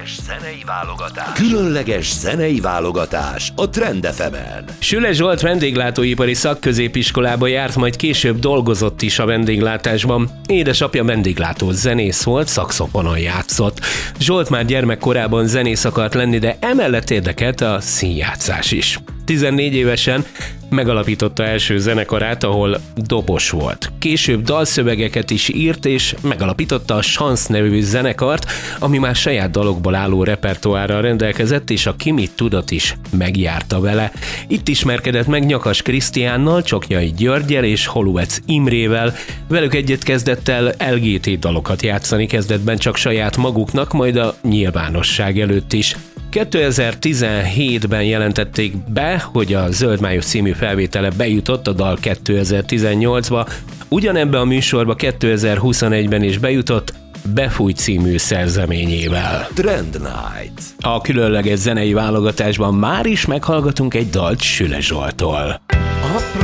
Különleges zenei válogatás a Trend FM-en. Süle Zsolt vendéglátóipari szakközépiskolába járt, majd később dolgozott is a vendéglátásban. Édesapja vendéglátó zenész volt, szaxofonon játszott. Zsolt már gyermekkorában zenész akart lenni, de emellett érdekelte a színjátszás is. 14 évesen megalapította első zenekarát, ahol dobos volt. Később dalszövegeket is írt, és megalapította a Chance nevű zenekart, ami már saját dalokból álló repertoárral rendelkezett, és a Ki mit tudott is megjárta vele. Itt ismerkedett meg Nyakas Krisztiánnal, Csoknyai Györggyel és Holubec Imrével. Velük együtt kezdett el LGT dalokat játszani, kezdetben csak saját maguknak, majd a nyilvánosság előtt is. 2017-ben jelentették be, hogy a Zöld Május című felvétele bejutott a dal 2018-ba, ugyanebbe a műsorba 2021-ben is bejutott Befújt című szerzeményével. Trend Night. A különleges zenei válogatásban már is meghallgatunk egy dalt Süle Zsolttól.